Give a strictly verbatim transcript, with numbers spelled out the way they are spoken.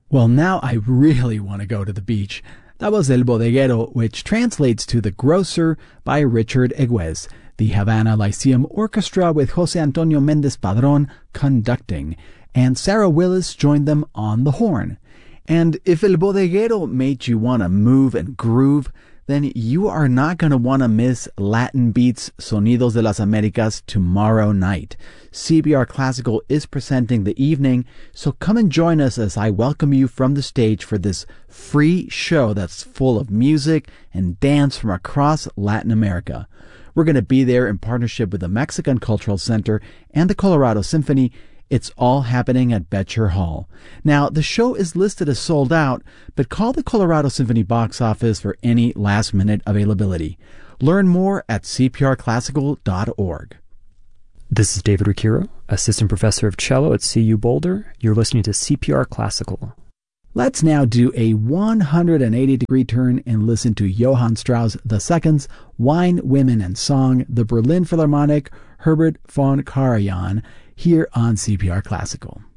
Well, now I really want to go to the beach. That was El Bodeguero, which translates to The Grocer by Richard Egues, the Havana Lyceum Orchestra with Jose Antonio Mendez Padron conducting, and Sarah Willis joined them on the horn. And if El Bodeguero made you want to move and groove, then you are not going to want to miss Latin Beats Sonidos de las Americas tomorrow night. C B R Classical is presenting the evening, so come and join us as I welcome you from the stage for this free show that's full of music and dance from across Latin America. We're going to be there in partnership with the Mexican Cultural Center and the Colorado Symphony. It's all happening at Betcher Hall. Now, the show is listed as sold out, but call the Colorado Symphony box office for any last-minute availability. Learn more at c p r classical dot org. This is David Ricchiro, Assistant Professor of Cello at C U Boulder. You're listening to C P R Classical. Let's now do a one hundred eighty degree turn and listen to Johann Strauss the Second's Wine, Women, and Song, the Berlin Philharmonic, Herbert von Karajan, here on C P R Classical.